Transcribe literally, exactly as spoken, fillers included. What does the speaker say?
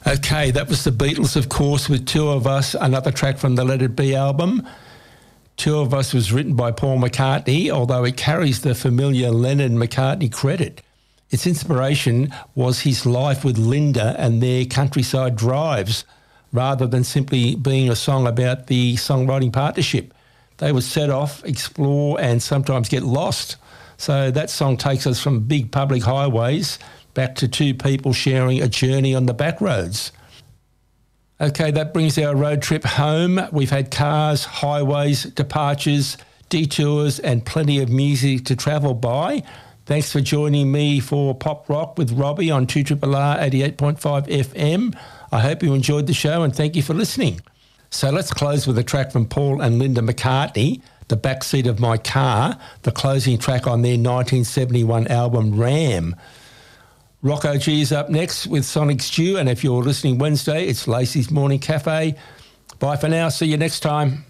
Okay, that was the Beatles, of course, with Two of Us, another track from the Let It Be album. Two of Us was written by Paul McCartney, although it carries the familiar Lennon-McCartney credit. Its inspiration was his life with Linda and their countryside drives, rather than simply being a song about the songwriting partnership. They would set off, explore, and sometimes get lost. So that song takes us from big public highways back to two people sharing a journey on the back roads. Okay, that brings our road trip home. We've had cars, highways, departures, detours, and plenty of music to travel by. Thanks for joining me for Pop Rock with Robbie on two R R R eighty-eight point five F M. I hope you enjoyed the show and thank you for listening. So let's close with a track from Paul and Linda McCartney, The Backseat of My Car, the closing track on their nineteen seventy-one album Ram. Rocco G is up next with Sonic Stew, and if you're listening Wednesday, it's Lacey's Morning Cafe. Bye for now. See you next time.